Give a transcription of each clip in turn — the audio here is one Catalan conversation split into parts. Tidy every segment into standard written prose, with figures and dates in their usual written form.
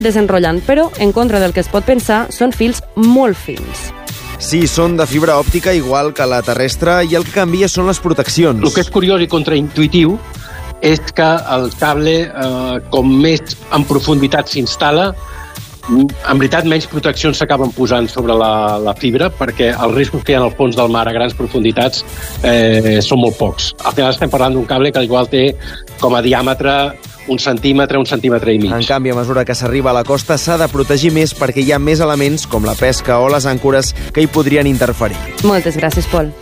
desenrotllant, però, en contra del que es pot pensar, són fils molt fins. Sí, són de fibra òptica igual que la terrestre i el que canvia són les proteccions. El que és curiós i contraintuitiu és que el cable, com més en profunditat s'instal·la, en veritat menys proteccions s'acaben posant sobre la fibra, perquè els riscos que hi ha al fons del mar a grans profunditats són molt pocs. Al final estem parlant d'un cable que igual té com a diàmetre un centímetre i mig. En canvi, a mesura que s'arriba a la costa s'ha de protegir més perquè hi ha més elements com la pesca o les àncores que hi podrien interferir. Moltes gràcies, Pol.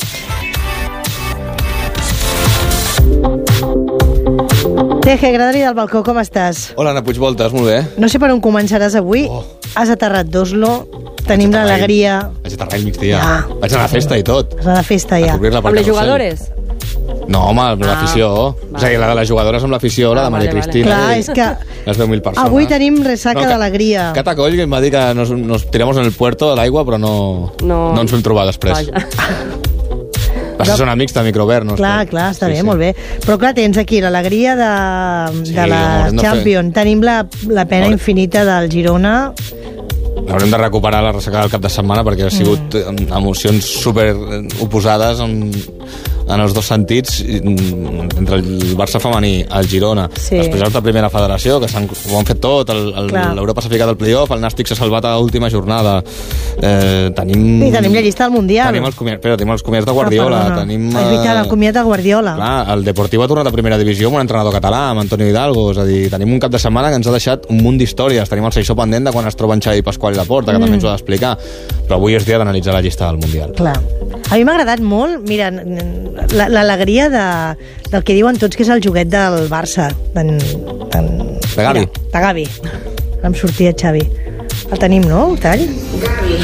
Teje, Gradari del Balcó, com estàs? Hola, Anna Puigvoltes, molt bé. No sé per on començaràs avui. Has aterrat d'Oslo, tenim l'alegria... Vaig aterrar el migdia. Vaig anar a la festa i tot. Vas anar a la festa, ja. Amb les jugadores? No, home, amb l'afició. O sigui, la de les jugadores amb l'afició, la de Maria Cristina. Clar, és que les 10.000 persones. avui tenim ressaca d'alegria. Catacoll, que em va dir que nos tiramos en el puerto de l'aigua, però no ens vam trobar després. Vas ser són amics de Microvern. Clar, està bé, molt bé. Però clar, tens aquí l'alegria de la Champions. Tenim la pena infinita del Girona. Haurem de recuperar la ressaca del cap de setmana perquè ha sigut emocions super oposades en els dos sentits, entre el Barça femení, el Girona, després la primera federació, que ho han fet tot, l'Europa s'ha ficat al play-off, el Nàstic s'ha salvat a l'última jornada. Tenim la llista del Mundial. Tenim els comiats de Guardiola. És veritat, el comiat de Guardiola. Clar, el Deportivo ha tornat a primera divisió amb un entrenador català, amb Antonio Hidalgo. És a dir, tenim un cap de setmana que ens ha deixat un munt d'històries. Tenim el Seixó pendent de quan es troben Xavi Pasqual i Laporta, que també ens ho ha d'explicar. Però avui és dia d'analitzar la llista del Mundial. Clar. A mi m'ha agradat molt, mira, l'alegria del que diuen tots que és el joguet del Barça. De Gavi. De Gavi. Em sortia Xavi. El tenim, no, el tall? Gavi.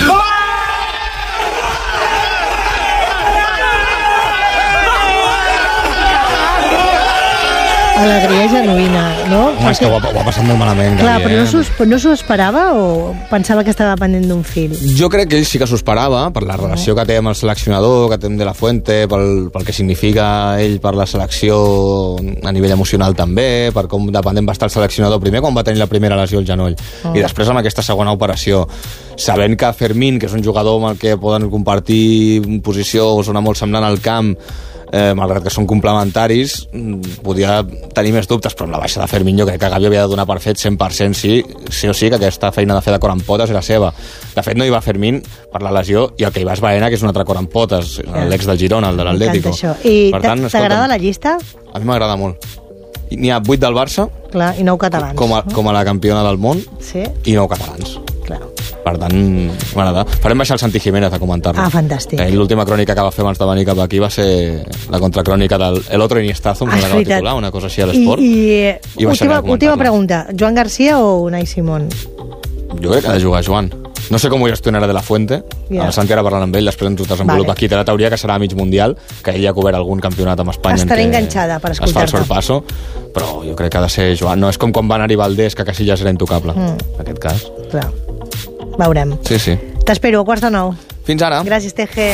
Alegria genuïna, no? Home, és que ho ha passat molt malament. Clar, però no s'ho esperava o pensava que estava pendent d'un fil? Jo crec que ell sí que s'ho esperava, per la relació que té amb el seleccionador, que té amb De La Fuente, pel que significa ell per la selecció a nivell emocional també, per com dependent va estar el seleccionador primer quan va tenir la primera lesió al genoll, i després amb aquesta segona operació, sabent que Fermín, que és un jugador amb el que poden compartir posició o zona molt semblant al camp, malgrat que són complementaris, podia tenir més dubtes, però amb la baixa de Fermín jo crec que Gavi havia de donar per fet 100% sí o sí que aquesta feina de fer de cor amb potes era seva. De fet no hi va Fermín per la lesió i el que hi va és Baena, que és un altre cor amb potes, l'ex del Girona, el de l'Atlético. I t'agrada la llista? A mi m'agrada molt. N'hi ha 8 del Barça. Clar, i 9 catalans. Com a la campiona del món, i 9 catalans. Clar. Per tant, m'agrada. Farem baixar el Santi Jiménez a comentar-lo. Fantàstic. L'última crònica que va fer abans de venir cap aquí va ser la contracrònica del El Otro Iniestazo, que va titular, una cosa així a l'esport. I última pregunta, Joan García o Unai Simón? Jo crec que ha de jugar Joan. No sé com ho gestionarà De La Fuente. El Santi ara parlant amb ell, després ens ho desenvolupa aquí. Té la teoria que serà a mig mundial, que ell ja ha cobert algun campionat amb Espanya. Estaré enganxada per escoltar-te. Es fa el sorpasso, però jo crec que ha de ser Joan. No és com quan va anar-hi Valdés, que Casillas era intocable, en aquest cas. Clar. Veurem. Sí. T'espero a 8:45. Fins ara. Gràcies, Teje.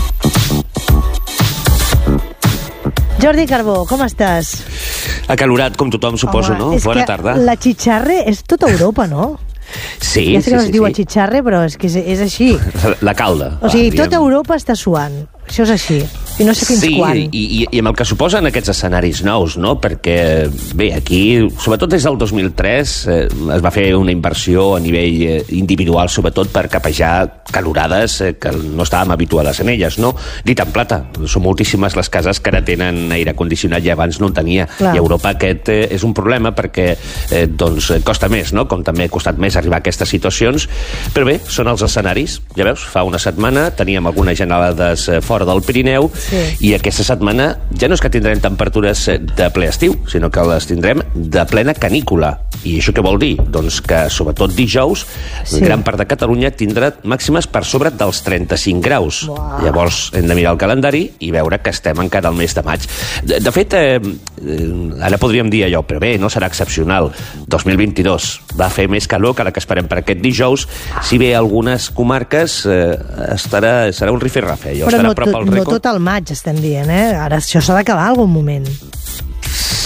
Jordi Carbó, com estàs? Acalorat, com tothom, suposo, no? Bona tarda. La Chicharre és tota Europa, no? Sí, ja sé que no es diu Chicharre, però és que és així. La calda. O sigui, tota Europa està suant. Això és així. I no sé fins quan. Sí, i amb el que suposen aquests escenaris nous, no? Perquè, bé, aquí, sobretot des del 2003, es va fer una inversió a nivell individual, sobretot per capejar calorades que no estàvem habituades en elles, no? Dit en plata, són moltíssimes les cases que ara tenen aire condicionat i abans no en tenia. Clar. I a Europa aquest és un problema perquè doncs costa més, no? Com també ha costat més arribar a aquestes situacions. Però bé, són els escenaris. Ja veus, fa una setmana teníem algunes gelades fora del Pirineu, i aquesta setmana ja no és que tindrem temperatures de ple estiu, sinó que les tindrem de plena canícula. I això què vol dir? Doncs que, sobretot dijous, gran part de Catalunya tindrà màximes per sobre dels 35 graus. Wow. Llavors hem de mirar el calendari i veure que estem encara al mes de maig. De fet, ara podríem dir allò, però bé, no serà excepcional. 2022 va fer més calor que la que esperem per aquest dijous. Si bé algunes comarques serà un rifirrafe. Però no tot el maig estem dient, Ara això s'ha d'acabar algun moment.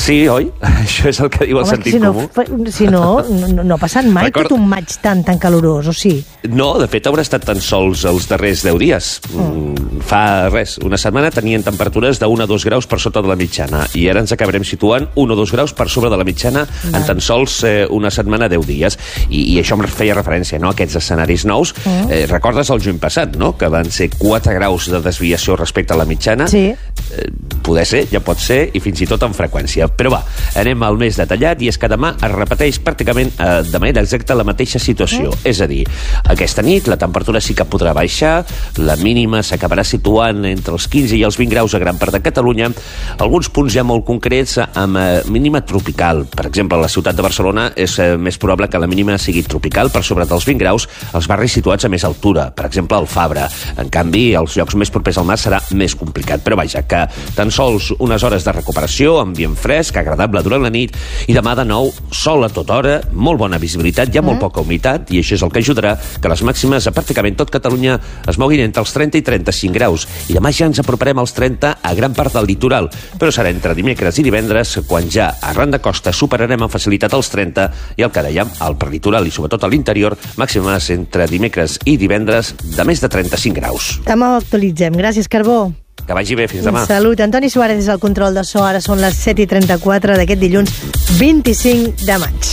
Sí, oi? Això és el que diu el sentit comú. Si no ha passat mai tot un maig tan calorós, o sí? No, de fet haurà estat tan sols els darrers 10 dies. Fa res, una setmana tenien temperatures de 1 a 2 graus per sota de la mitjana i ara ens acabarem situant 1 o 2 graus per sobre de la mitjana en tan sols una setmana, 10 dies. I això em feia referència, no?, a aquests escenaris nous. Recordes el juny passat, no?, que van ser 4 graus de desviació respecte a la mitjana? Sí. Poder ser, ja pot ser, i fins i tot amb freqüència. Però va, anem al més detallat, i és que demà es repeteix pràcticament de manera exacta la mateixa situació. És a dir, aquesta nit la temperatura sí que podrà baixar, la mínima s'acabarà situant entre els 15 i els 20 graus a gran part de Catalunya, alguns punts ja molt concrets amb mínima tropical. Per exemple, a la ciutat de Barcelona és més probable que la mínima sigui tropical per sobre dels 20 graus als barris situats a més altura, per exemple al Fabra. En canvi, als llocs més propers al mar serà més complicat. Però vaja, que tan sols unes hores de recuperació, ambient fresc, agradable durant la nit, i demà de nou sol a tota hora, molt bona visibilitat, hi ha molt poca humitat, i això és el que ajudarà que les màximes a pràcticament tot Catalunya es moguin entre els 30 i 35 graus, i demà ja ens aproparem als 30 a gran part del litoral, però serà entre dimecres i divendres quan ja arran de costa superarem amb facilitat els 30, i el que dèiem, al prelitoral i sobretot a l'interior, màximes entre dimecres i divendres de més de 35 graus. Demà ho actualitzem. Gràcies, Carbó. Que vagi bé, fins demà. Salut. Antoni Suárez és el control de so. Ara són les 7:34 d'aquest dilluns 25 de maig.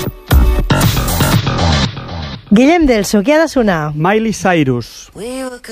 Guillem Delso, què ha de sonar? Miley Cyrus.